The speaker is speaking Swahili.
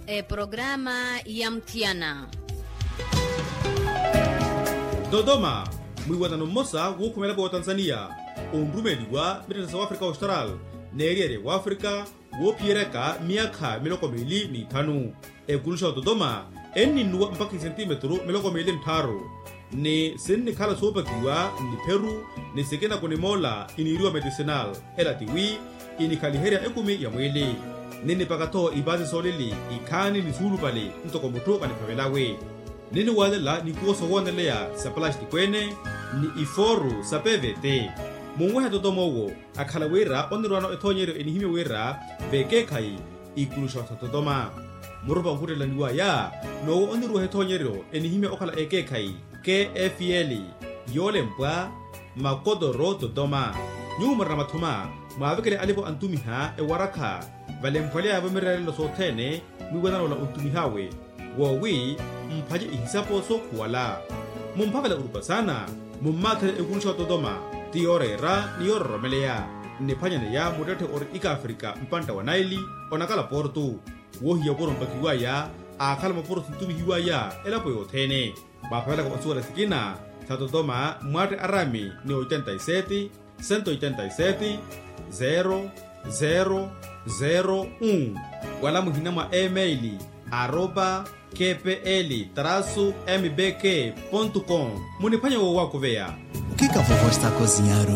programa ya mtiana. Dodoma, mwiwatano mmosa wukumela kwa Tanzania, undumeli wa Mitesa wa Afrika Austral, neriere wa Afrika, wopiereka miaka 25. Ekulusha Dodoma, eni nuwa mpaka sentimetro 25. Ni sini kala sopa kiwa ni Peru, ni sekena kone mola iniriwa medicinal, hela tiwi, ini kaliheria ekumi ya mwili. Nini pakato ibazi solili, ikani ni sulu pali, ntoko mutu kanipavelawe. Nini walela ni kuoso wanelea sa plasti kwene, ni iforu sa PVT. Mungweha Dodoma uwo, akala wera onirwano etonyero enihime wera, veke kai, ikulusha sa Dodoma. Murupa nkutela niwa ya, no onirwa etonyero enihime okala eke kai, KFL, yole mpwa, makodoro Dodoma. Nyumara na matuma, maavekele alipo antumiha waraka, vale mpwalea vamirarelo sotene, mwiwadano la untumihawe. Wawi, mpaje ihisapo so kuwala. Mumpavela urupa sana, mumakele ekulusha Dodoma, tiorera ni romelea. Nepanyane ya mudete ori ika Afrika mpanta wa Naili, onakala portu. Wohi ya poro mpakiwaya, akala maporo sintumi hiwaya, elapo yotene. Bapavela kwa suwa sikina, sa Dodoma, mwate arami ni 87, 187, 0001. Wala muhinama emaili, @kpl-mbk.com. Munipanya wako vea. O que a vovó está a cozinhar